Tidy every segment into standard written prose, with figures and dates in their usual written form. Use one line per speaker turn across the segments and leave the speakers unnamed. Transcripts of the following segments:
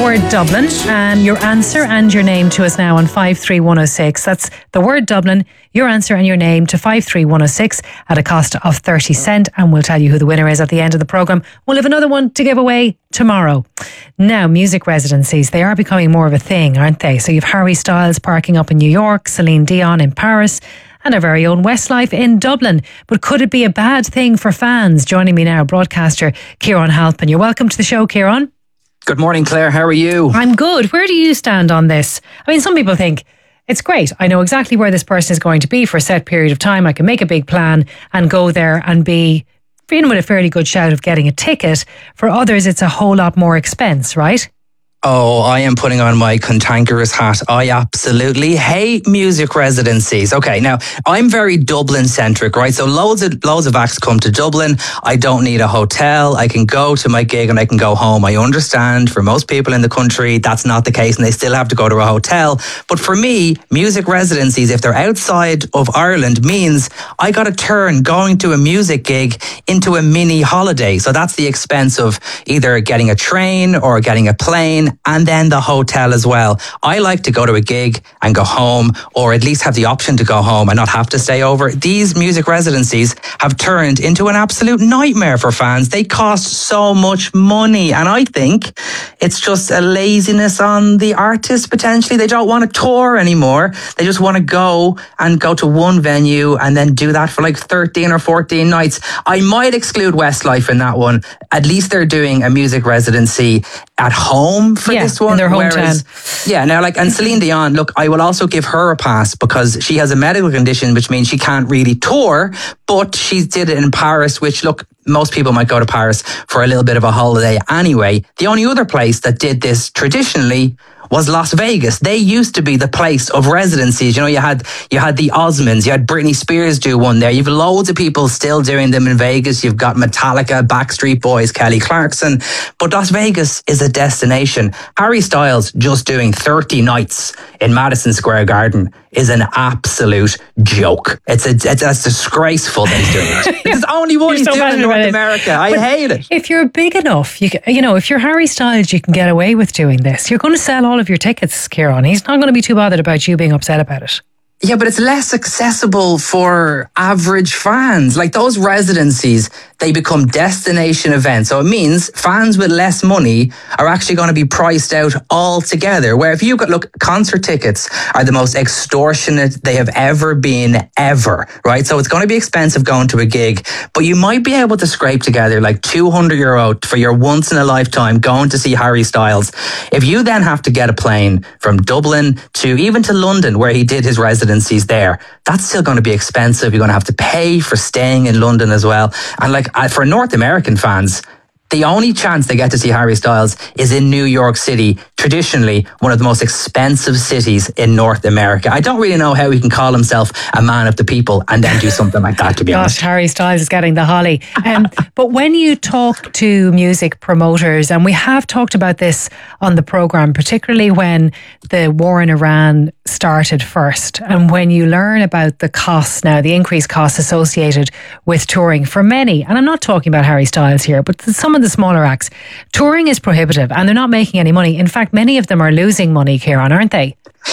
word Dublin and your answer and your name to us now on 53106. That's the word Dublin, your answer and your name to 53106 at a cost of 30 cents, and we'll tell you who the winner is at the end of the programme. We'll have another one to give away tomorrow. Now, music residencies, they are becoming more of a thing, aren't they? So you've Harry Styles parking up in New York, Celine Dion in Paris, and our very own Westlife in Dublin. But could it be a bad thing for fans? Joining me now, broadcaster Ciarán Halpin. You're welcome to the show, Ciarán.
Good morning, Claire. How are you?
I'm good. Where do you stand on this? I mean, some people think it's great. I know exactly where this person is going to be for a set period of time. I can make a big plan and go there and be with a fairly good shout of getting a ticket. For others, it's a whole lot more expense, right?
Oh, I am putting on my cantankerous hat. I absolutely hate music residencies. Okay, now I'm very Dublin centric, right? So loads of acts come to Dublin. I don't need a hotel. I can go to my gig and I can go home. I understand for most people in the country that's not the case and they still have to go to a hotel. But for me, music residencies, if they're outside of Ireland, means I got to turn going to a music gig into a mini holiday. So that's the expense of either getting a train or getting a plane, and then the hotel as well. I like to go to a gig and go home, or at least have the option to go home and not have to stay over. These music residencies have turned into an absolute nightmare for fans. They cost so much money, and I think it's just a laziness on the artist potentially. They don't want to tour anymore. They just want to go to one venue and then do that for like 13 or 14 nights. I might exclude Westlife in that one. At least they're doing a music residency at home for this one.
In their hometown.
And Celine Dion, look, I will also give her a pass because she has a medical condition, which means she can't really tour, but she did it in Paris, which, look, most people might go to Paris for a little bit of a holiday anyway. The only other place that did this traditionally was Las Vegas. They used to be the place of residencies. You know, you had the Osmonds, you had Britney Spears do one there. You've loads of people still doing them in Vegas. You've got Metallica, Backstreet Boys, Kelly Clarkson. But Las Vegas is a destination. Harry Styles just doing 30 nights in Madison Square Garden is an absolute joke. It's disgraceful that he's doing it. It's the only one he's doing in North America. I hate it.
If you're big enough, if you're Harry Styles, you can get away with doing this. You're going to sell all of your tickets, Ciarán. He's not going to be too bothered about you being upset about it.
Yeah, but it's less accessible for average fans. Like those residencies, they become destination events. So it means fans with less money are actually going to be priced out altogether. Where if you look, concert tickets are the most extortionate they have ever been, ever, right? So it's going to be expensive going to a gig, but you might be able to scrape together like €200 for your once in a lifetime going to see Harry Styles. If you then have to get a plane from Dublin to London, where he did his residencies there, that's still going to be expensive. You're going to have to pay for staying in London as well. And for North American fans, the only chance they get to see Harry Styles is in New York City, traditionally one of the most expensive cities in North America. I don't really know how he can call himself a man of the people and then do something like that, to be honest.
Harry Styles is getting the holly. But when you talk to music promoters, and we have talked about this on the programme, particularly when the war in Iran started first, and when you learn about the costs now, the increased costs associated with touring for many, and I'm not talking about Harry Styles here, but some of the smaller acts, touring is prohibitive and they're not making any money. In fact, many of them are losing money, Ciarán, aren't they?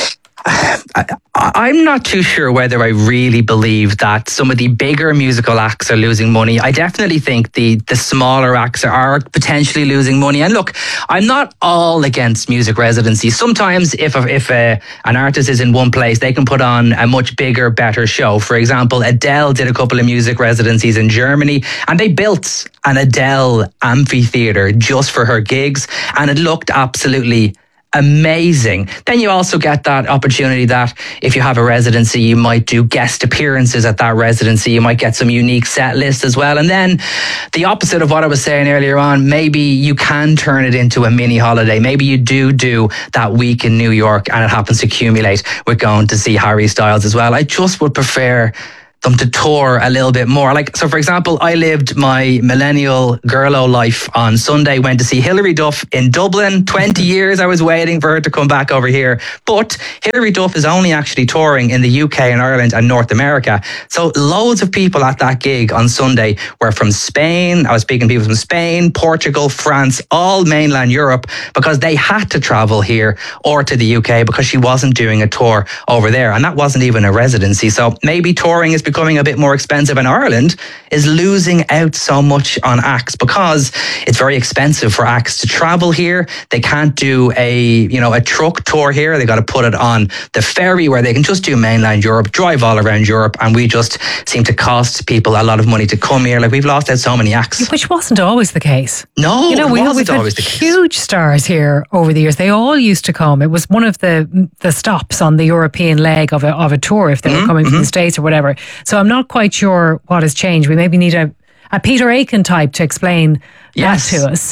I'm not too sure whether I really believe that some of the bigger musical acts are losing money. I definitely think the smaller acts are potentially losing money. And look, I'm not all against music residencies. Sometimes if an artist is in one place, they can put on a much bigger, better show. For example, Adele did a couple of music residencies in Germany and they built an Adele amphitheatre just for her gigs, and it looked absolutely amazing. Then you also get that opportunity that if you have a residency, you might do guest appearances at that residency. You might get some unique set list as well. And then the opposite of what I was saying earlier on, maybe you can turn it into a mini holiday. Maybe you do that week in New York and it happens to accumulate with going to see Harry Styles as well. I just would prefer them to tour a little bit more. Like, so for example, I lived my millennial girlo life on Sunday, went to see Hilary Duff in Dublin. 20 years I was waiting for her to come back over here. But Hilary Duff is only actually touring in the UK and Ireland and North America. So loads of people at that gig on Sunday were from Spain. I was speaking to people from Spain, Portugal, France, all mainland Europe, because they had to travel here or to the UK because she wasn't doing a tour over there. And that wasn't even a residency. So maybe touring is becoming a bit more expensive, and Ireland is losing out so much on acts because it's very expensive for acts to travel here. They can't do a truck tour here. They got to put it on the ferry where they can just do mainland Europe, drive all around Europe, and we just seem to cost people a lot of money to come here. Like, we've lost out so many acts.
Which wasn't always the case.
No,
we've had huge stars here over the years. They all used to come. It was one of the stops on the European leg of a tour if they were coming from the States or whatever. So I'm not quite sure what has changed. We maybe need a Peter Aiken type to explain that to us.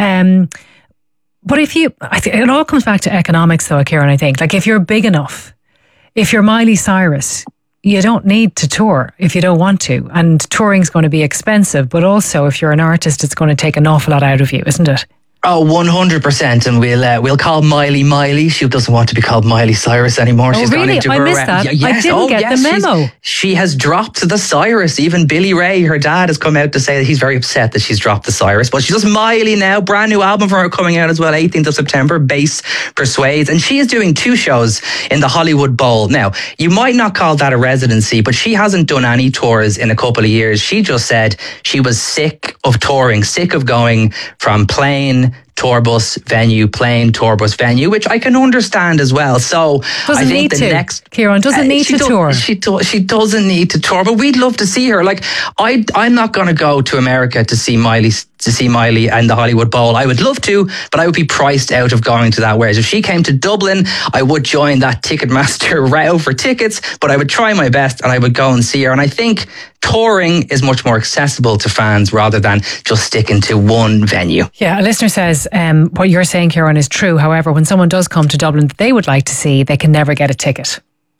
But it all comes back to economics though, Kieran, I think. Like, if you're big enough, if you're Miley Cyrus, you don't need to tour if you don't want to. And touring's going to be expensive, but also if you're an artist, it's going to take an awful lot out of you, isn't it?
Oh, 100%. And we'll call Miley. She doesn't want to be called Miley Cyrus anymore.
She's
gone into
I missed that. I didn't get the memo.
She has dropped the Cyrus. Even Billy Ray, her dad, has come out to say that he's very upset that she's dropped the Cyrus. But she's just Miley now. Brand new album from her coming out as well, 18th of September, Bass Persuades. And she is doing 2 shows in the Hollywood Bowl. Now, you might not call that a residency, but she hasn't done any tours in a couple of years. She just said she was sick of touring, sick of going from plane, tour bus, venue, plane, tour bus, venue, which I can understand as well. So
doesn't
I think
Kieran doesn't need to tour.
She doesn't need to tour, but we'd love to see her. Like, I'm not going to go to America to see Miley and the Hollywood Bowl. I would love to, but I would be priced out of going to that. Whereas if she came to Dublin, I would join that Ticketmaster row for tickets, but I would try my best and I would go and see her. And I think touring is much more accessible to fans rather than just sticking to one venue.
Yeah, a listener says what you're saying, Kieran, is true. However, when someone does come to Dublin that they would like to see, they can never get a ticket.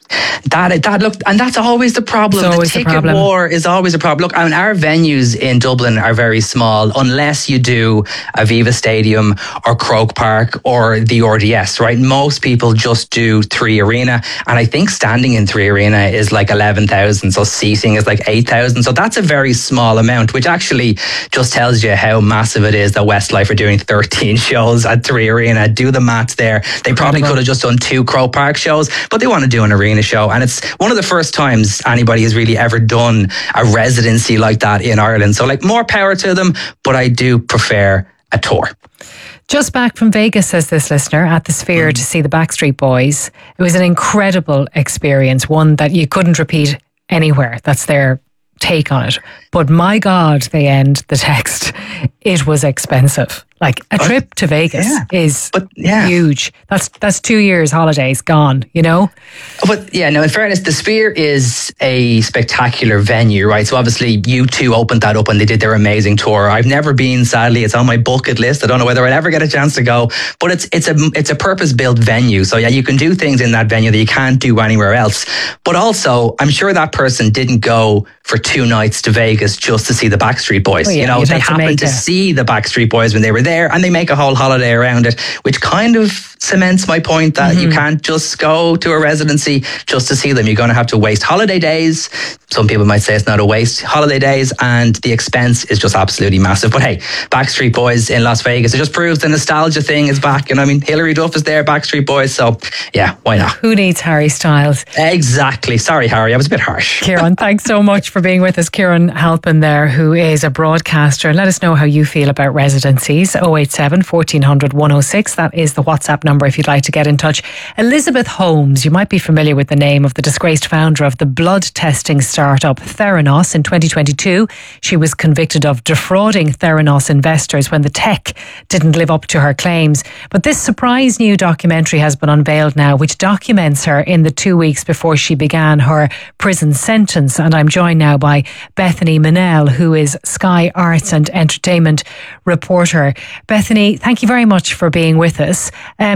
And that's always the problem. The ticket war is always a problem. Look, I mean, our venues in Dublin are very small unless you do Aviva Stadium or Croke Park or the RDS, right? Most people just do 3 Arena, and I think standing in 3 Arena is like 11,000, so seating is like 8,000. So that's a very small amount, which actually just tells you how massive it is that Westlife are doing 13 shows at 3 Arena. Do the maths there. They probably could have just done 2 Croke Park shows, but they want to do an arena show, and it's one of the first times anybody has really ever done a residency like that in Ireland. So, like, more power to them, but I do prefer a tour. Just back from Vegas, says this listener, at the Sphere to see the Backstreet Boys. It was an incredible experience, one that you couldn't repeat anywhere. That's their take on it. But my God, they end the text. It was expensive. Like, a trip to Vegas is huge. That's 2 years holidays gone, you know?
But yeah, no, in fairness, the Sphere is a spectacular venue, right? So obviously U2 opened that up and they did their amazing tour. I've never been, sadly. It's on my bucket list. I don't know whether I'll ever get a chance to go, but it's a purpose-built venue. So yeah, you can do things in that venue that you can't do anywhere else. But also, I'm sure that person didn't go for 2 nights to Vegas just to see the Backstreet Boys.
Well, yeah,
you know, they happened to see the Backstreet Boys when they were there, and they make a whole holiday around it, which kind of cements my point that you can't just go to a residency just to see them. You're going to have to waste holiday days. Some people might say it's not a waste. Holiday days, and the expense is just absolutely massive. But hey, Backstreet Boys in Las Vegas, it just proves the nostalgia thing is back. And I mean, Hilary Duff is there, Backstreet Boys. So yeah, why not?
Who needs Harry Styles?
Exactly. Sorry, Harry, I was a bit harsh.
Kieran, thanks so much for being with us. Kieran Halpin there, who is a broadcaster. Let us know how you feel about residencies. 087 1400 106. That is the WhatsApp number if you'd like to get in touch. Elizabeth Holmes, you might be familiar with the name of the disgraced founder of the blood testing startup Theranos. In 2022, she was convicted of defrauding Theranos investors when the tech didn't live up to her claims. But this surprise new documentary has been unveiled now, which documents her in the 2 weeks before she began her prison sentence. And I'm joined now by Bethany Manel, who is Sky Arts and Entertainment reporter. Bethany, thank you very much for being with us.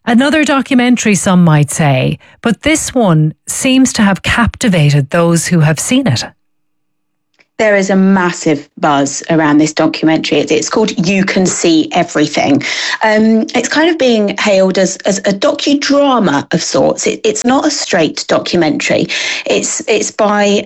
Another documentary, some might say, but this one seems to have captivated those who have seen it.
There is a massive buzz around this documentary. It's called You Can See Everything. It's kind of being hailed as a docudrama of sorts. It's not a straight documentary. It's by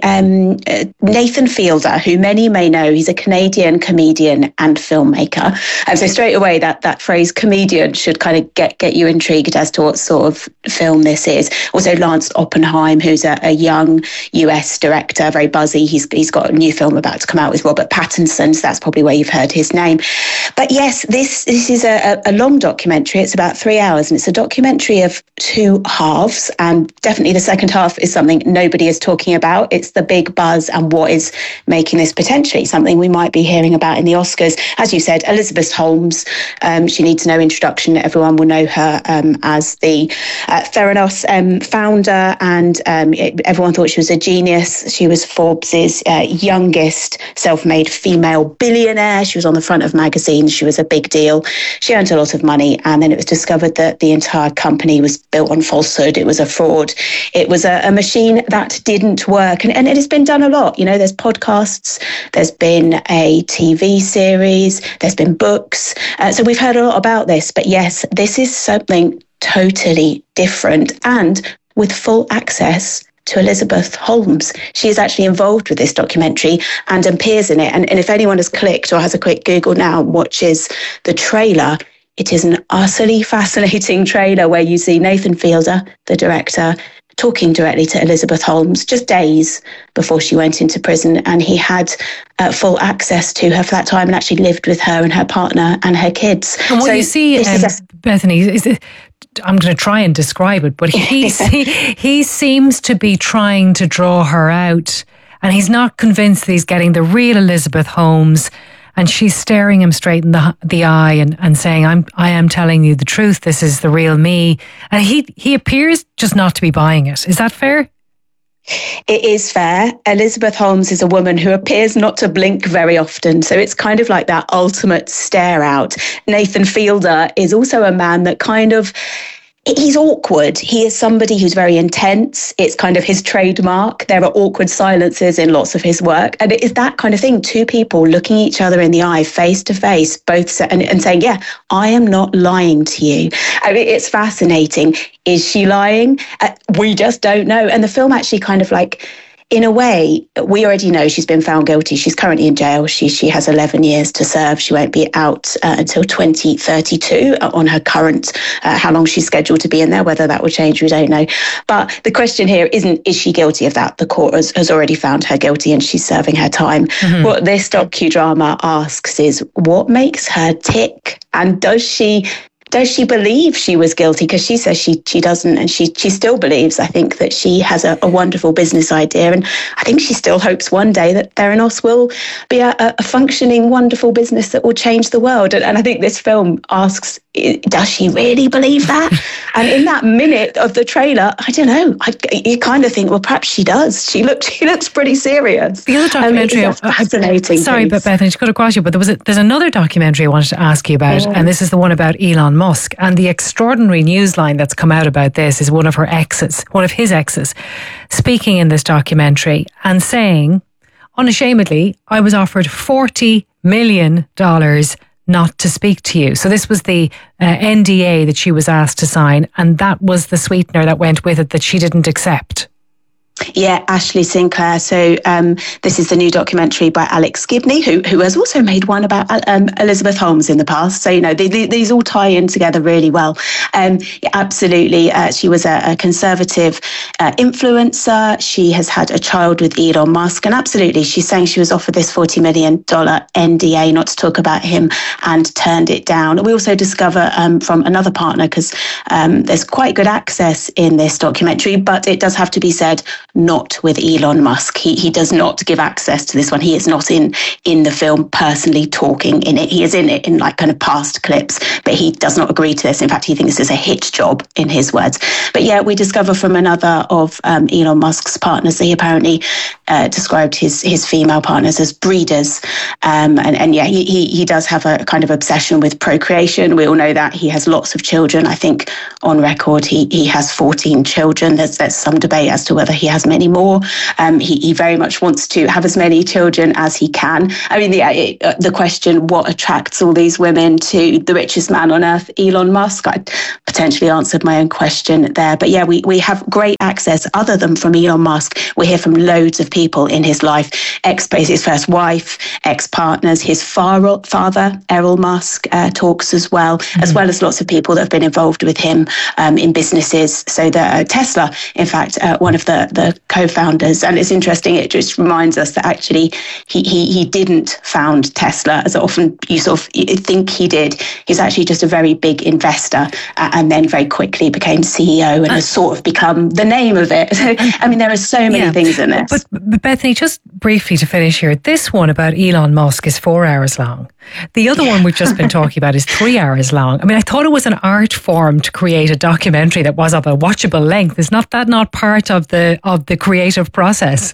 Nathan Fielder, who many may know. He's a Canadian comedian and filmmaker. And so straight away, that phrase comedian should kind of get you intrigued as to what sort of film this is. Also, Lance Oppenheim, who's a young US director, very buzzy. He's got a new film about to come out with Robert Pattinson, so that's probably where you've heard his name. But yes, this is a long documentary. It's about 3 hours, and it's a documentary of two halves, and definitely the second half is something nobody is talking about. It's the big buzz and what is making this potentially something we might be hearing about in the Oscars. As you said, Elizabeth Holmes, she needs no introduction. Everyone will know her as the Theranos founder, and everyone thought she was a genius. She was Forbes's youngest self-made female billionaire. She was on the front of magazines. She was a big deal. She earned a lot of money, and then it was discovered that the entire company was built on falsehood. It was a fraud. It was a machine that didn't work, and it has been done a lot. You know, there's podcasts, there's been a TV series, there's been books. So we've heard a lot about this, but yes, this is something totally different and with full access to Elizabeth Holmes. She is actually involved with this documentary and appears in it. And if anyone has clicked or has a quick Google now and watches the trailer, it is an utterly fascinating trailer where you see Nathan Fielder, the director, talking directly to Elizabeth Holmes just days before she went into prison. And he had full access to her for that time and actually lived with her and her partner and her kids.
And what you see, Bethany, is I'm going to try and describe it, but he seems to be trying to draw her out, and he's not convinced that he's getting the real Elizabeth Holmes, and she's staring him straight in the eye and saying, I am telling you the truth, this is the real me. And he appears just not to be buying it. Is that fair?
It is fair. Elizabeth Holmes is a woman who appears not to blink very often. So it's kind of like that ultimate stare out. Nathan Fielder is also a man that he's awkward. He is somebody who's very intense. It's kind of his trademark. There are awkward silences in lots of his work. And it is that kind of thing. Two people looking each other in the eye, face to face, and saying, yeah, I am not lying to you. I mean, it's fascinating. Is she lying? We just don't know. And the film actually kind of like, in a way, we already know she's been found guilty. She's currently in jail. She has 11 years to serve. She won't be out until 2032 on her current, how long she's scheduled to be in there. Whether that will change, we don't know. But the question here isn't, is she guilty of that? The court has already found her guilty and she's serving her time. Mm-hmm. What this docudrama asks is, what makes her tick? And does she believe she was guilty? Because she says she doesn't, and she still believes, I think, that she has a wonderful business idea. And I think she still hopes one day that Theranos will be a functioning, wonderful business that will change the world. And I think this film asks, does she really believe that? And in that minute of the trailer, I don't know, you kind of think, well, perhaps she does. She looks pretty serious.
The other documentary,
fascinating.
Sorry, but Bethany, just got to cross you, but there's another documentary I wanted to ask you about, and this is the one about Elon Musk. And the extraordinary newsline that's come out about this is one of his exes, speaking in this documentary and saying, unashamedly, I was offered $40 million not to speak to you. So this was the NDA that she was asked to sign, and that was the sweetener that went with it that she didn't accept.
Yeah, Ashley Sinclair. So this is the new documentary by Alex Gibney, who has also made one about Elizabeth Holmes in the past. So, you know, these all tie in together really well. Yeah, absolutely. She was a conservative influencer. She has had a child with Elon Musk. And absolutely, she's saying she was offered this $40 million NDA not to talk about him and turned it down. We also discover from another partner, because there's quite good access in this documentary, but it does have to be said, not with Elon Musk. He does not give access to this one. He is not in the film personally talking in it. He is in it in like kind of past clips, but he does not agree to this. In fact, he thinks this is a hit job, in his words. But yeah, we discover from another of Elon Musk's partners that he apparently described his female partners as breeders. And yeah, he does have a kind of obsession with procreation. We all know that. He has lots of children. I think on record he has 14 children. There's some debate as to whether he has many more. He very much wants to have as many children as he can. I mean, the question, what attracts all these women to the richest man on earth, Elon Musk? I potentially answered my own question there. But yeah, we have great access other than from Elon Musk. We hear from loads of people in his life, his first wife, ex-partners, his father, Errol Musk, talks as well as lots of people that have been involved with him in businesses. So Tesla, in fact, one of the co-founders, and it's interesting, it just reminds us that actually he didn't found Tesla, as often you sort of think he did. He's actually just a very big investor, and then very quickly became CEO and has sort of become the name of it. So, I mean, there are so many things in this.
But Bethany, just briefly to finish here, this one about Elon Musk is 4 hours long. The other one we've just been talking about is 3 hours long. I mean, I thought it was an art form to create a documentary that was of a watchable length. Is not part of the creative process?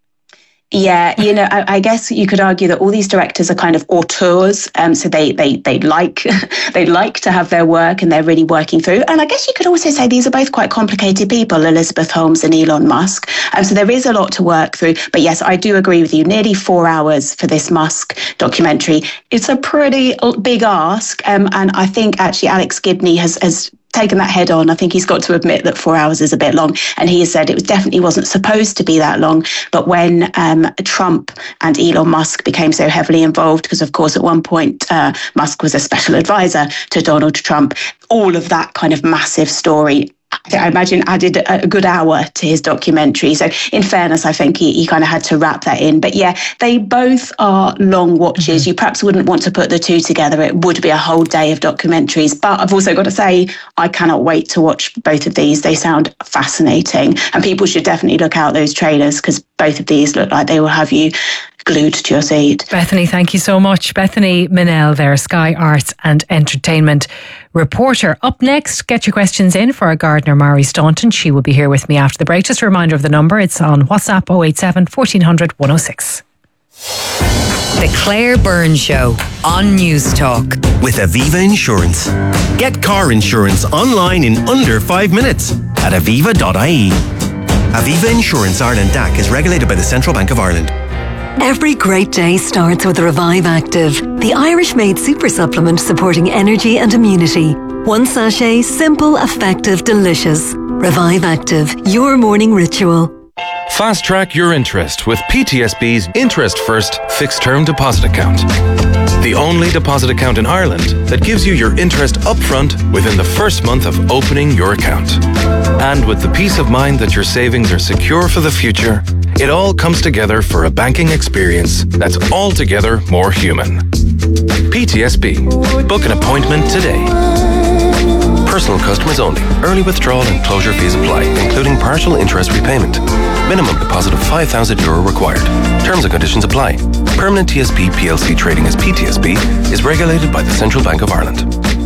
Yeah, I guess you could argue that all these directors are kind of auteurs, so they like to have their work and they're really working through. And I guess you could also say these are both quite complicated people, Elizabeth Holmes and Elon Musk. So there is a lot to work through. But yes, I do agree with you. Nearly 4 hours for this Musk documentary. It's a pretty big ask, and I think actually Alex Gibney has taken that head on. I think he's got to admit that 4 hours is a bit long, and he has said it definitely wasn't supposed to be that long. But when Trump and Elon Musk became so heavily involved, because of course at one point Musk was a special advisor to Donald Trump, all of that kind of massive story, I imagine, added a good hour to his documentary. So in fairness, I think he kind of had to wrap that in. But yeah, they both are long watches. You perhaps wouldn't want to put the two together. It would be a whole day of documentaries. But I've also got to say, I cannot wait to watch both of these. They sound fascinating. And people should definitely look out those trailers, because both of these look like they will have you glued to your seat.
Bethany, thank you so much. Bethany Minelle there, Sky Arts and Entertainment reporter. Up next, get your questions in for our gardener, Mari Staunton. She will be here with me after the break. Just a reminder of the number. It's on WhatsApp 087 1400 106.
The Claire Byrne Show on News Talk.
With Aviva Insurance. Get car insurance online in under 5 minutes at aviva.ie. Aviva Insurance Ireland DAC is regulated by the Central Bank of Ireland.
Every great day starts with Revive Active, the Irish-made super supplement supporting energy and immunity. One sachet, simple, effective, delicious. Revive Active, your morning ritual.
Fast track your interest with PTSB's Interest First Fixed Term Deposit Account. The only deposit account in Ireland that gives you your interest upfront within the first month of opening your account. And with the peace of mind that your savings are secure for the future, it all comes together for a banking experience that's altogether more human. PTSB. Book an appointment today. Personal customers only. Early withdrawal and closure fees apply, including partial interest repayment. Minimum deposit of €5,000 required. Terms and conditions apply. Permanent TSB PLC trading as PTSB is regulated by the Central Bank of Ireland.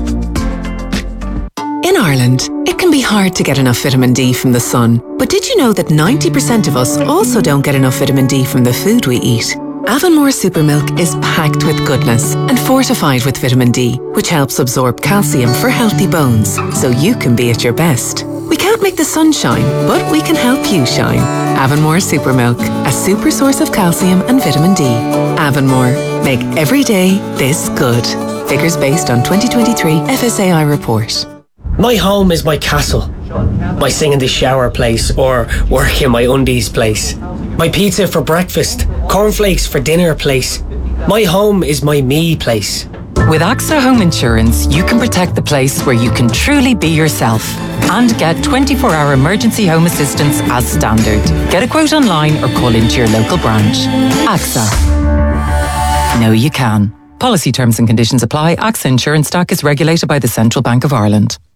In Ireland, it can be hard to get enough vitamin D from the sun. But did you know that 90% of us also don't get enough vitamin D from the food we eat? Avonmore Supermilk is packed with goodness and fortified with vitamin D, which helps absorb calcium for healthy bones, so you can be at your best. We can't make the sun shine, but we can help you shine. Avonmore Supermilk, a super source of calcium and vitamin D. Avonmore, make every day this good. Figures based on 2023 FSAI report.
My home is my castle. My sing in the shower place, or work in my undies place. My pizza for breakfast, cornflakes for dinner place. My home is my me place.
With AXA Home Insurance, you can protect the place where you can truly be yourself and get 24-hour emergency home assistance as standard. Get a quote online or call into your local branch. AXA. Know you can. Policy terms and conditions apply. AXA Insurance Stock is regulated by the Central Bank of Ireland.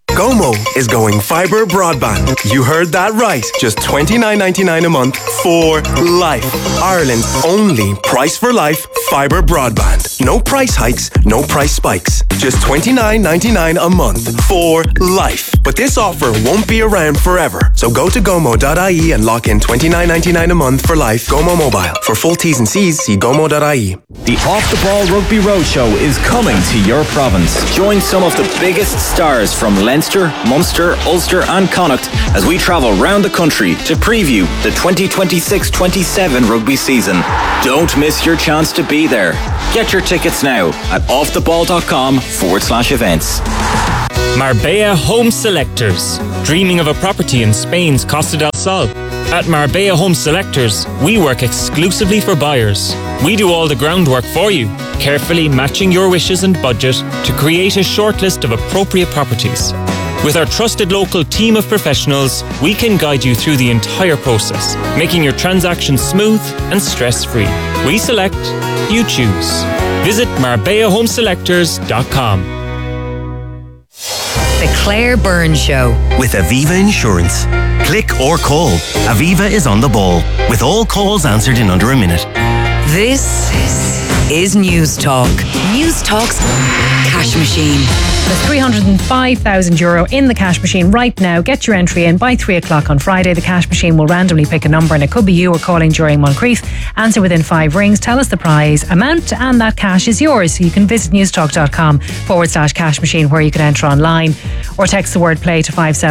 Gomo is going fibre broadband. You heard that right. Just $29.99 a month for life. Ireland's only price for life fibre broadband. No price hikes, no price spikes. Just $29.99 a month for life. But this offer won't be around forever. So go to gomo.ie and lock in $29.99 a month for life. Gomo Mobile. For full T's and C's, see gomo.ie.
The Off the Ball Rugby Roadshow is coming to your province. Join some of the biggest stars from Leinster, Munster, Ulster and Connacht as we travel round the country to preview the 2026-27 rugby season. Don't miss your chance to be there. Get your tickets now at offtheball.com/events.
Marbella Home Selectors. Dreaming of a property in Spain's Costa del Sol? At Marbella Home Selectors, we work exclusively for buyers. We do all the groundwork for you, carefully matching your wishes and budget to create a shortlist of appropriate properties. With our trusted local team of professionals, we can guide you through the entire process, making your transaction smooth and stress-free. We select, you choose. Visit MarbellaHomeSelectors.com.
The Claire Byrne Show.
With Aviva Insurance. Click or call. Aviva is on the ball, with all calls answered in under a minute.
This is News Talk. News Talk's cash machine.
There's €305,000 in the cash machine right now. Get your entry in by 3 o'clock on Friday. The cash machine will randomly pick a number and it could be you or calling during Moncrief. Answer within 5 rings. Tell us the prize amount and that cash is yours. So you can visit newstalk.com/cash machine where you can enter online or text the word play to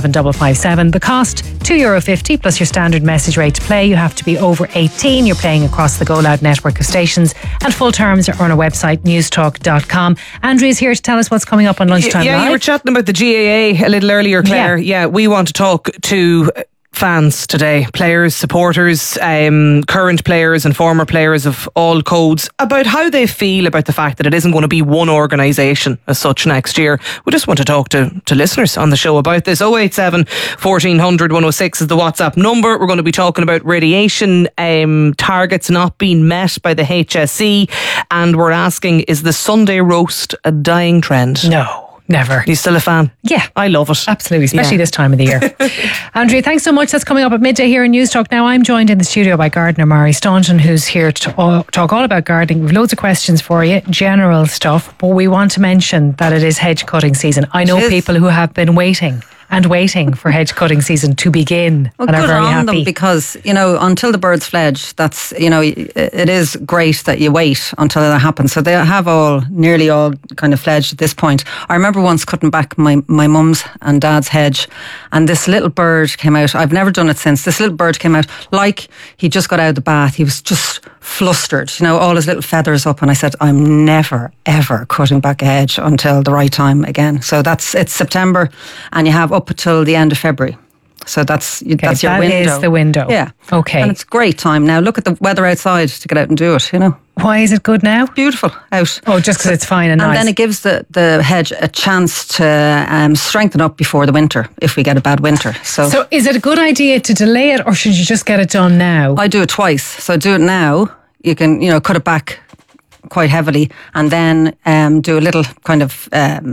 57557. The cost €2.50 plus your standard message rate to play. You have to be over 18. You're playing across the Go Loud network of stations and full terms are on our website newstalk.com. Andrea's here to tell us what's coming up on Lunchtime
Yeah,
Live.
you were chatting about the GAA a little earlier, Claire. Yeah, we want to talk to fans today, players, supporters, current players and former players of all codes, about how they feel about the fact that it isn't going to be one organisation as such next year. We just want to talk to listeners on the show about this. 087 1400 106 is the WhatsApp number. We're going to be talking about radiation targets not being met by the HSE, and we're asking, is the Sunday roast a dying trend?
No. Never.
Are you still a fan?
Yeah.
I love it.
Absolutely, especially this time of the year. Andrea, thanks so much. That's coming up at midday here in News Talk. Now, I'm joined in the studio by gardener Mari Staunton, who's here to talk all about gardening. We've loads of questions for you, general stuff, but we want to mention that it is hedge cutting season. I know people who have been waiting for hedge cutting season to begin,
well,
and are
good
very
on
happy.
them, because until the birds fledge, that's it is great that you wait until that happens. So they have nearly all kind of fledged at this point. I remember once cutting back my mum's and dad's hedge, and this little bird came out. I've never done it since. This little bird came out like he just got out of the bath. He was just flustered, all his little feathers up, and I said, I'm never ever cutting back a hedge until the right time again. So it's September, and you have up until the end of February. So that's your window.
That is the window.
Yeah.
Okay.
And it's a great time now. Look at the weather outside to get out and do it,
Why is it good now?
Beautiful out.
Oh, just because it's fine and nice.
And then it gives the hedge a chance to strengthen up before the winter, if we get a bad winter.
So is it a good idea to delay it, or should you just get it done now?
I do it twice. So do it now. You can, cut it back quite heavily, and then do a little kind of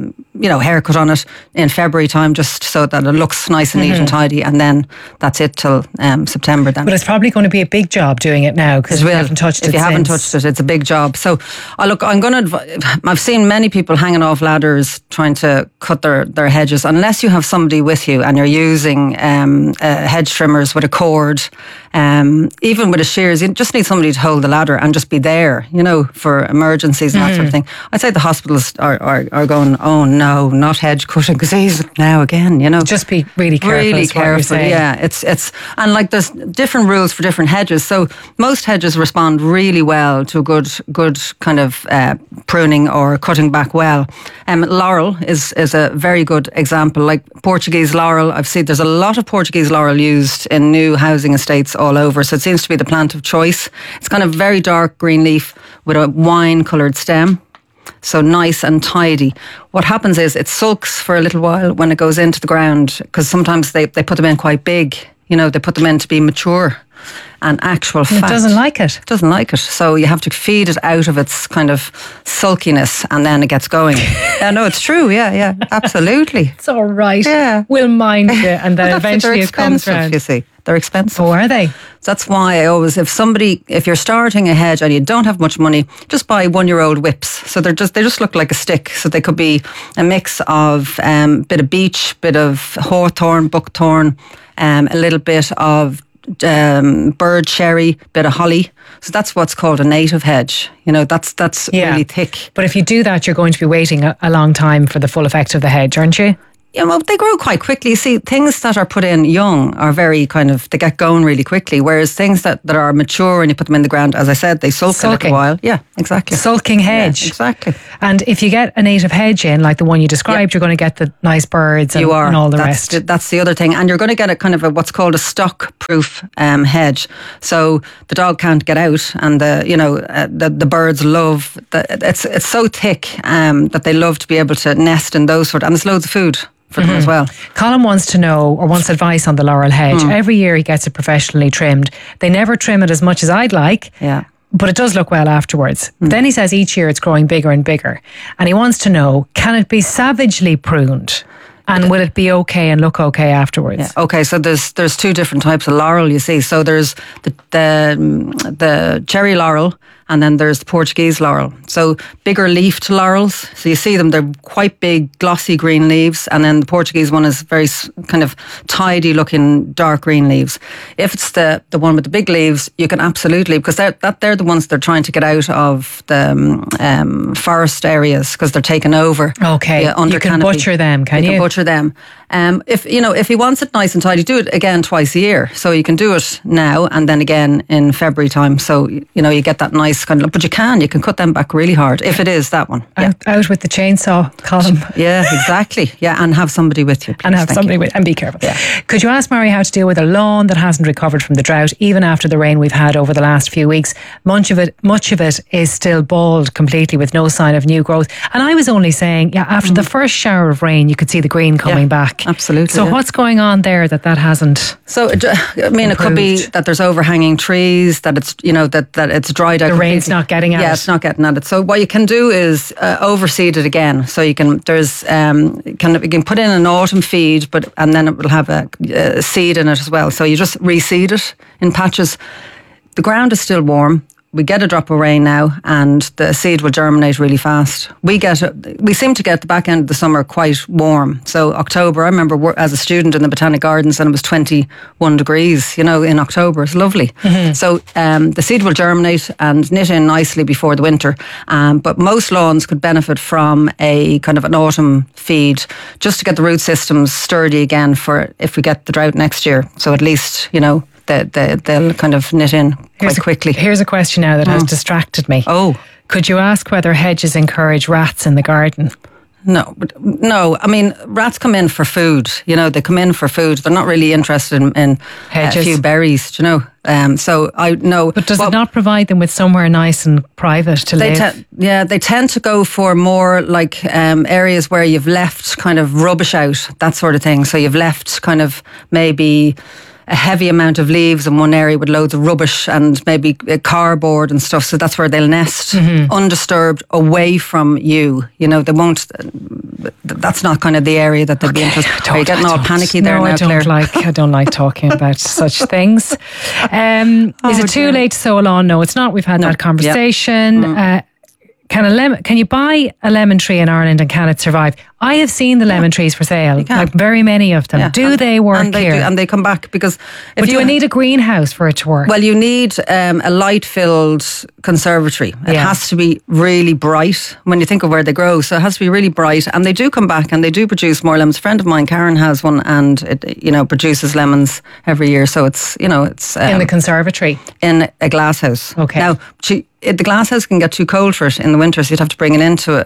haircut on it in February time, just so that it looks nice and neat and tidy, and then that's it till September then.
But it's probably going to be a big job doing it now, because we haven't touched it
If you haven't touched it, it's a big job. So I've seen many people hanging off ladders trying to cut their hedges. Unless you have somebody with you and you're using hedge trimmers with a cord, even with a shears, you just need somebody to hold the ladder and just be there, for emergencies and that sort of thing. I'd say the hospitals are going, oh no, not hedge cutting season now again,
Just be really careful.
Really careful, yeah. It's and like there's different rules for different hedges. So most hedges respond really well to a good kind of pruning or cutting back well. Laurel is a very good example. Like Portuguese laurel, I've seen there's a lot of Portuguese laurel used in new housing estates all over. So it seems to be the plant of choice. It's kind of very dark green leaf with a wine coloured stem. So nice and tidy. What happens is it sulks for a little while when it goes into the ground, because sometimes they put them in quite big, You know, they put them in to be mature and actual fat.
It doesn't like it.
It doesn't like it. So you have to feed it out of its kind of sulkiness and then it gets going. Yeah, no, it's true. Yeah, absolutely.
It's all right.
Yeah.
We'll mind you. And then eventually it comes around.
You see. They're expensive.
Oh, are they?
So that's why I always, if you're starting a hedge and you don't have much money, just buy 1-year-old whips. So they just look like a stick. So they could be a mix of bit of beech, bit of hawthorn, buckthorn, a little bit of bird cherry, bit of holly. So that's what's called a native hedge. You know, that's really thick.
But if you do that, you're going to be waiting a long time for the full effect of the hedge, aren't you?
Yeah, well, they grow quite quickly. You see, things that are put in young are very they get going really quickly, whereas things that are mature and you put them in the ground, as I said, they sulk a little while. Yeah, exactly.
Sulking hedge.
Yeah, exactly.
And if you get a native hedge in, like the one you described, you're going to get the nice birds and all the rest.
That's the other thing. And you're going to get a kind of what's called a stock-proof hedge. So the dog can't get out and the birds love, it's so thick that they love to be able to nest in those and there's loads of food for them as well.
Colin wants to know, or wants advice on the laurel hedge. Every year he gets it professionally trimmed. They never trim it as much as I'd like.
Yeah.
But it does look well afterwards. Then he says each year it's growing bigger and bigger. And he wants to know, can it be savagely pruned? And will it be okay and look okay afterwards?
Yeah. Okay, so there's two different types of laurel, you see. So there's the cherry laurel, and then there's the Portuguese laurel. So bigger leafed laurels. So you see them, they're quite big, glossy green leaves. And then the Portuguese one is very kind of tidy looking dark green leaves. If it's the one with the big leaves, you can absolutely, because they're the ones they're trying to get out of the forest areas because they're taken over.
Okay,
under
you can
canopy.
butcher them, can you?
You can butcher them. If he wants it nice and tidy, do it again twice a year. So you can do it now and then again in February time. So, you get that nice kind of, but you can cut them back really hard if it is that one. Yeah.
Out with the chainsaw, Colin.
Yeah, exactly. Yeah, and have somebody with you. Please.
And be careful.
Yeah.
Could you ask Mary how to deal with a lawn that hasn't recovered from the drought, even after the rain we've had over the last few weeks? Much of it is still bald completely with no sign of new growth. And I was only saying, after the first shower of rain, you could see the green coming back.
Absolutely.
So what's going on there that hasn't?
So it could be that there's overhanging trees, that it's that it's dried out.
The rain's not getting at it.
Yeah, it's not getting at it. So what you can do is overseed it again. So you can you can put in an autumn feed, and then it will have a seed in it as well. So you just reseed it in patches. The ground is still warm. We get a drop of rain now and the seed will germinate really fast. We seem to get the back end of the summer quite warm. So October, I remember as a student in the Botanic Gardens and it was 21 degrees, in October. It's lovely. Mm-hmm. So the seed will germinate and knit in nicely before the winter. But most lawns could benefit from a kind of an autumn feed just to get the root systems sturdy again for if we get the drought next year. So at least, they'll kind of knit in quite quickly.
Here's a question now that has distracted me.
Oh.
Could you ask whether hedges encourage rats in the garden?
No. I mean, rats come in for food. They come in for food. They're not really interested in hedges. A few berries, so I know.
But does it not provide them with somewhere nice and private to live?
They tend to go for more like areas where you've left kind of rubbish out, that sort of thing. So you've left kind of maybe a heavy amount of leaves in one area with loads of rubbish and maybe cardboard and stuff. So that's where they'll nest undisturbed away from you. They won't, that's not kind of the area that they'd be interested. Are you getting all panicky there now, Claire?
I don't like talking about such things. Is it too late to sow a lawn? No, it's not. We've had that conversation.
Yeah.
Can you buy a lemon tree in Ireland and can it survive? I have seen the lemon trees for sale, like very many of them. Yeah. Do they work here?
And they come back because...
But do you need a greenhouse for it to work?
Well, you need a light-filled conservatory. It has to be really bright when you think of where they grow. So it has to be really bright. And they do come back and they do produce more lemons. A friend of mine, Karen, has one and it produces lemons every year. So it's, it's...
in the conservatory?
In a glasshouse.
Okay.
Now, the glasshouse can get too cold for it in the winter, so you'd have to bring it into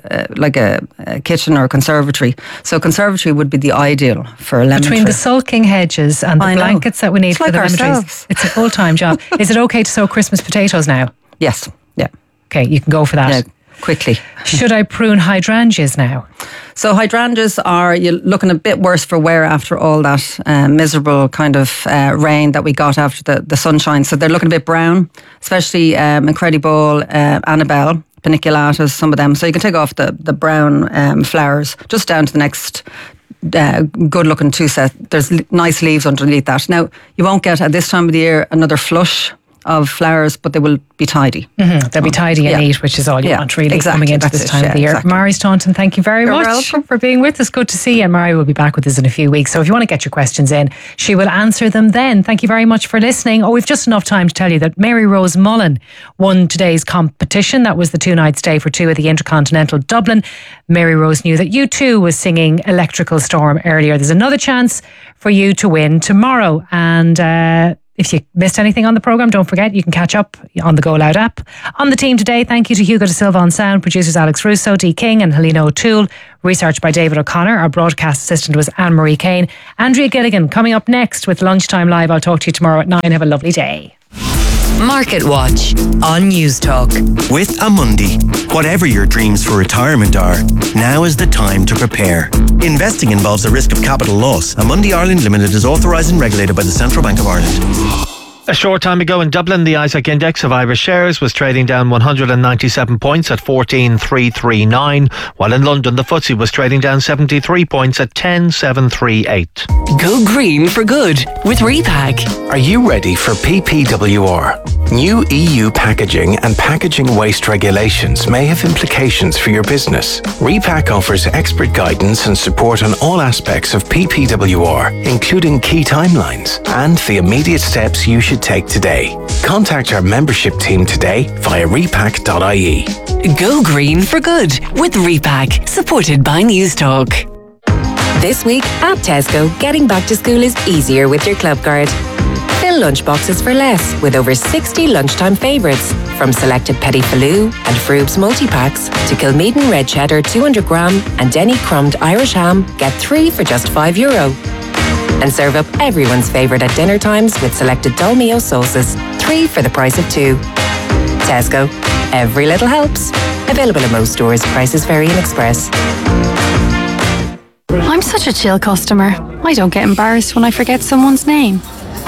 a kitchen or a conservatory. So conservatory would be the ideal for a lemon tree.
Between the sulking hedges and the blankets that we need for the lemon trees, it's a full-time job. Is it okay to sow Christmas potatoes now?
Yes. Yeah.
Okay, you can go for that.
Yeah. quickly.
Should I prune hydrangeas now?
So hydrangeas you're looking a bit worse for wear after all that miserable kind of rain that we got after the sunshine. So they're looking a bit brown, especially Incredible, Annabelle, Paniculatas, some of them. So you can take off the brown flowers just down to the next good looking two set. There's nice leaves underneath that. Now, you won't get at this time of the year another flush of flowers, but they will be tidy.
Mm-hmm. They'll be tidy and neat, which is all you want really coming into this time of the year.
Exactly.
Mari Staunton, thank you very much for being with us. Good to see you. And Mari will be back with us in a few weeks. So if you want to get your questions in, she will answer them then. Thank you very much for listening. We've just enough time to tell you that Mary Rose Mullen won today's competition. That was the 2-night stay for two at the Intercontinental Dublin. Mary Rose knew that U2 was singing Electrical Storm earlier. There's another chance for you to win tomorrow. And if you missed anything on the programme, don't forget you can catch up on the Go Loud app. On the team today, thank you to Hugo de Silva on sound, producers Alex Russo, Dee King and Helena O'Toole, research by David O'Connor. Our broadcast assistant was Anne-Marie Kane. Andrea Gilligan coming up next with Lunchtime Live. I'll talk to you tomorrow at 9. Have a lovely day.
Market Watch on News Talk.
With Amundi, whatever your dreams for retirement are, now is the time to prepare. Investing involves the risk of capital loss. Amundi Ireland Limited is authorised and regulated by the Central Bank of Ireland.
A short time ago in Dublin, the Isaac Index of Irish shares was trading down 197 points at 14,339, while in London the FTSE was trading down 73 points at 10,738.
Go green for good with Repack. Are you ready for PPWR? New EU packaging and packaging waste regulations may have implications for your business. Repack offers expert guidance and support on all aspects of PPWR, including key timelines and the immediate steps you should take today. Contact our membership team today via repack.ie. Go green for good with Repack, supported by News Talk.
This week at Tesco, getting back to school is easier with your club card. Fill lunchboxes for less with over 60 lunchtime favourites, from selected Petit Faloo and Froobs multi-packs to Kilmeaden Red Cheddar 200 gram and Denny Crumbed Irish Ham. Get 3 for just €5. And serve up everyone's favourite at dinner times with selected Dolmio sauces, 3 for the price of 2. Tesco. Every little helps. Available in most stores. Prices vary in Express.
I'm such a chill customer. I don't get embarrassed when I forget someone's name.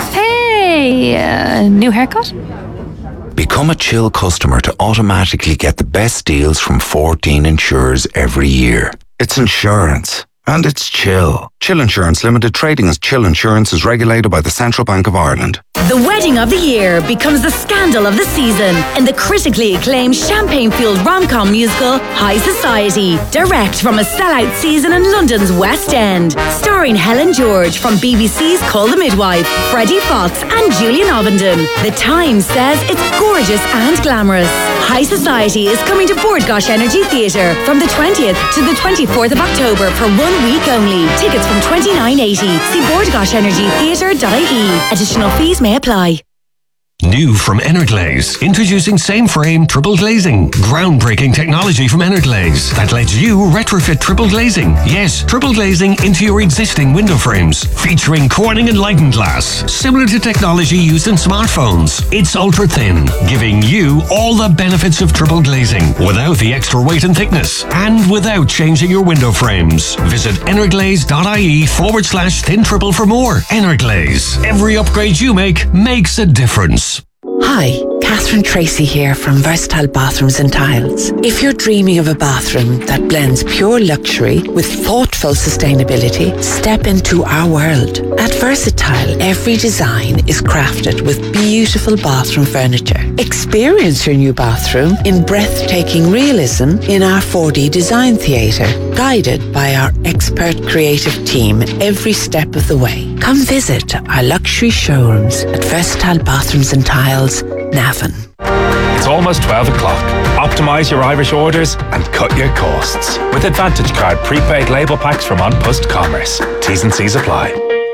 Hey, new haircut?
Become a chill customer to automatically get the best deals from 14 insurers every year. It's insurance. And it's Chill. Chill Insurance Limited, trading as Chill Insurance, is regulated by the Central Bank of Ireland.
The wedding of the year becomes the scandal of the season in the critically acclaimed champagne-fueled rom-com musical High Society, direct from a sellout season in London's West End. Starring Helen George from BBC's Call the Midwife, Freddie Fox and Julian Ovenden. The Times says it's gorgeous and glamorous. High Society is coming to Bordgosh Energy Theatre from the 20th to the 24th of October for 1 week only. Tickets from $29.80. See bordgoshenergytheatre.ie. Additional fees may apply.
New from Energlaze, introducing same frame triple glazing. Groundbreaking technology from Energlaze that lets you retrofit triple glazing. Yes, triple glazing into your existing window frames. Featuring Corning Enlightened glass, similar to technology used in smartphones. It's ultra thin, giving you all the benefits of triple glazing without the extra weight and thickness, and without changing your window frames. Visit energlaze.ie/thin triple for more. Energlaze. Every upgrade you make makes a difference.
Hi, Catherine Tracy here from Versatile Bathrooms and Tiles. If you're dreaming of a bathroom that blends pure luxury with thoughtful sustainability, step into our world. At Versatile, every design is crafted with beautiful bathroom furniture. Experience your new bathroom in breathtaking realism in our 4D design theatre, guided by our expert creative team every step of the way. Come visit our luxury showrooms at Versatile Bathrooms and Tiles, Navan.
It's almost 12 o'clock. Optimise your Irish orders and cut your costs with Advantage Card prepaid label packs from On Post Commerce. T's and C's apply.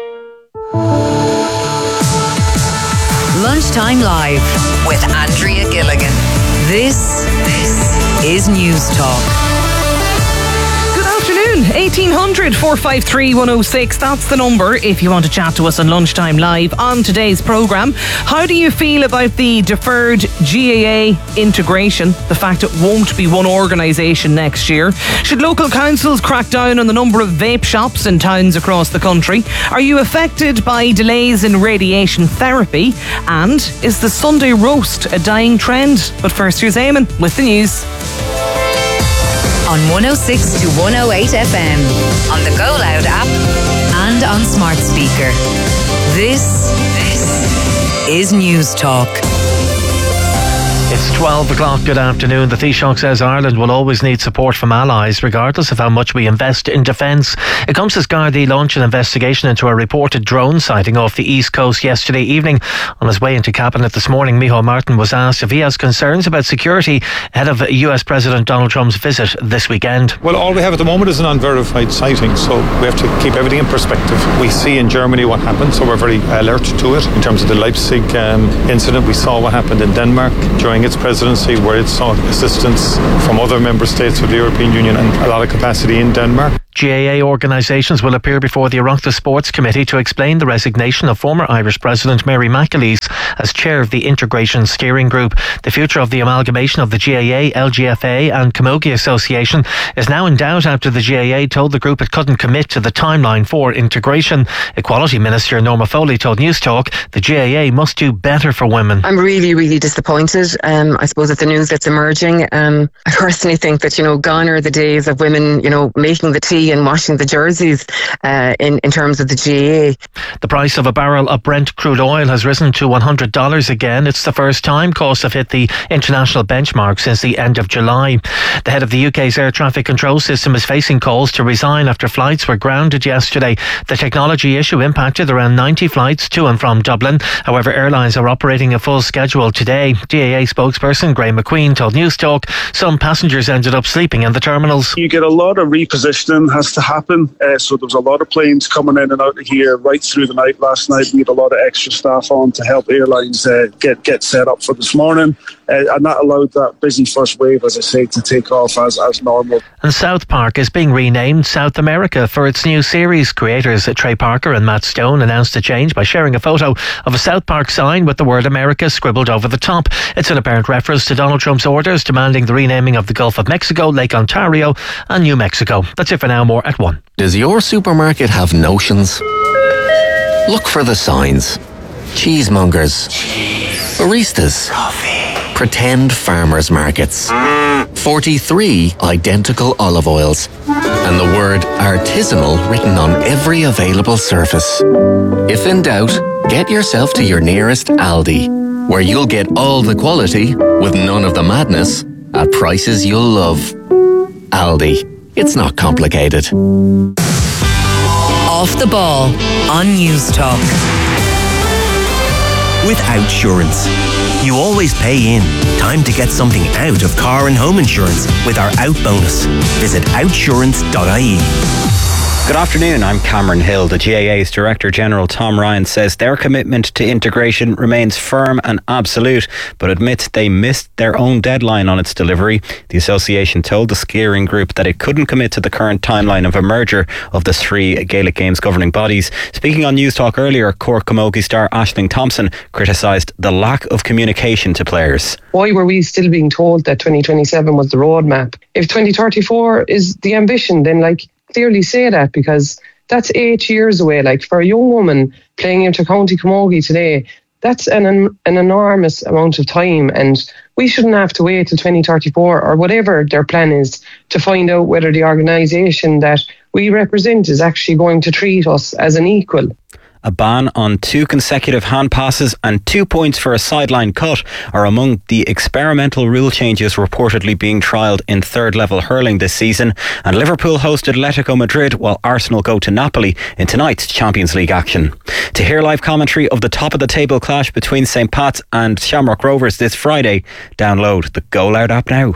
Lunchtime Live with Andrea Gilligan. This is News Talk.
Good afternoon. 1800 453 106. That's the number if you want to chat to us on Lunchtime Live on today's programme. How do you feel about the deferred GAA integration? The fact it won't be one organisation next year. Should local councils crack down on the number of vape shops in towns across the country? Are you affected by delays in radiation therapy? And is the Sunday roast a dying trend? But first, here's Eamon with the news.
On 106 to 108 FM, on the Go Loud app, and on smart speaker. This is News Talk.
It's 12 o'clock. Good afternoon. The Taoiseach says Ireland will always need support from allies, regardless of how much we invest in defence. It comes as Gardaí launch an investigation into a reported drone sighting off the East Coast yesterday evening. On his way into Cabinet this morning, Micheál Martin was asked if he has concerns about security ahead of US President Donald Trump's visit this weekend.
Well, all we have at the moment is an unverified sighting, so we have to keep everything in perspective. We see in Germany what happened, so we're very alert to it. In terms of the Leipzig incident, we saw what happened in Denmark during its presidency, where it sought assistance from other member states of the European Union and a lot of capacity in Denmark.
GAA organisations will appear before the Oireachtas Sports Committee to explain the resignation of former Irish President Mary McAleese as chair of the Integration Steering Group. The future of the amalgamation of the GAA, LGFA and Camogie Association is now in doubt after the GAA told the group it couldn't commit to the timeline for integration. Equality Minister Norma Foley told News Talk the GAA must do better for women.
I'm really, really disappointed. I suppose at the news that's emerging. I personally think that, gone are the days of women, making the tea and washing the jerseys in terms of the GAA.
The price of a barrel of Brent crude oil has risen to $100 again. It's the first time costs have hit the international benchmark since the end of July. The head of the UK's air traffic control system is facing calls to resign after flights were grounded yesterday. The technology issue impacted around 90 flights to and from Dublin. However, airlines are operating a full schedule today. GAA spokesperson Graham McQueen told News Talk some passengers ended up sleeping in the terminals.
You get a lot of repositioning has to happen. So there was a lot of planes coming in and out of here right through the night last night. We had a lot of extra staff on to help airlines get set up for this morning. And that allowed that busy first wave, as I say, to take off as normal.
And South Park is being renamed South America for its new series. Creators Trey Parker and Matt Stone announced the change by sharing a photo of a South Park sign with the word America scribbled over the top. It's an apparent reference to Donald Trump's orders demanding the renaming of the Gulf of Mexico, Lake Ontario and New Mexico. That's it for now. More at 1.
Does your supermarket have notions? Look for the signs. Cheesemongers. Baristas. Coffee. Pretend farmers markets. 43 identical olive oils. And the word artisanal written on every available surface. If in doubt, get yourself to your nearest Aldi, where you'll get all the quality with none of the madness at prices you'll love. Aldi. It's not complicated.
Off the ball on News Talk.
With Outsurance, you always pay in. Time to get something out of car and home insurance with our Out bonus. Visit outsurance.ie.
Good afternoon, I'm Cameron Hill. The GAA's Director General Tom Ryan says their commitment to integration remains firm and absolute, but admits they missed their own deadline on its delivery. The association told the steering group that it couldn't commit to the current timeline of a merger of the three Gaelic Games governing bodies. Speaking on News Talk earlier, Cork Camogie star Aisling Thompson criticised the lack of communication to players.
Why were we still being told that 2027 was the roadmap? If 2034 is the ambition, then clearly say that, because that's 8 years away. For a young woman playing inter-county camogie today, that's an enormous amount of time, and we shouldn't have to wait till 2034 or whatever their plan is to find out whether the organisation that we represent is actually going to treat us as an equal.
A ban on 2 consecutive hand passes and 2 points for a sideline cut are among the experimental rule changes reportedly being trialled in third level hurling this season. And Liverpool host Atletico Madrid while Arsenal go to Napoli in tonight's Champions League action. To hear live commentary of the top of the table clash between St. Pat's and Shamrock Rovers this Friday, download the Go Loud app now.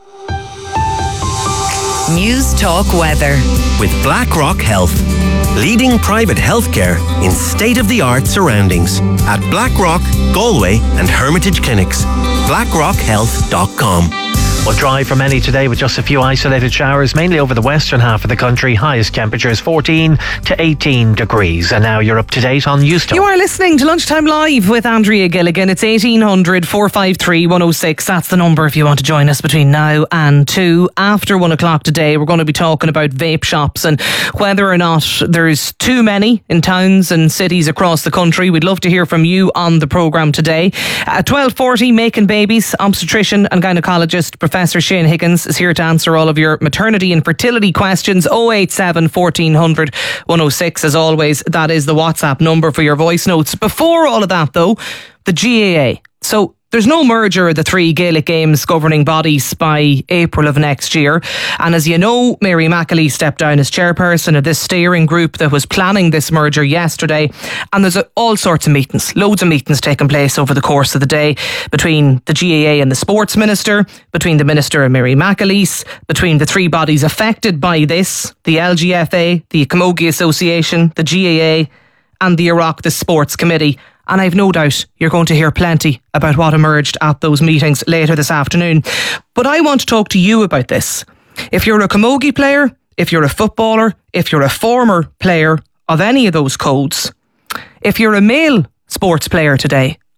News Talk weather.
With BlackRock Health. Leading private healthcare in state-of-the-art surroundings at BlackRock, Galway and Hermitage Clinics. BlackRockHealth.com.
Well, dry from any today with just a few isolated showers, mainly over the western half of the country. Highest temperatures 14 to 18 degrees. And now you're up to date on News Talk.
You are listening to Lunchtime Live with Andrea Gilligan. It's 1800 453 106. That's the number if you want to join us between now and 2. After 1 o'clock today, we're going to be talking about vape shops and whether or not there's too many in towns and cities across the country. We'd love to hear from you on the programme today. At 12:40, Making Babies, obstetrician and gynaecologist Professor Shane Higgins is here to answer all of your maternity and fertility questions. 087 1400 106. As always, that is the WhatsApp number for your voice notes. Before all of that though, the GAA. So there's no merger of the three Gaelic Games governing bodies by April of next year. And as you know, Mary McAleese stepped down as chairperson of this steering group that was planning this merger yesterday. And there's all sorts of meetings, loads of meetings taking place over the course of the day between the GAA and the Sports Minister, between the Minister and Mary McAleese, between the three bodies affected by this, the LGFA, the Camogie Association, the GAA and the Oireachtas Sports Committee. And I've no doubt you're going to hear plenty about what emerged at those meetings later this afternoon. But I want to talk to you about this. If you're a camogie player, if you're a footballer, if you're a former player of any of those codes, if you're a male sports player today,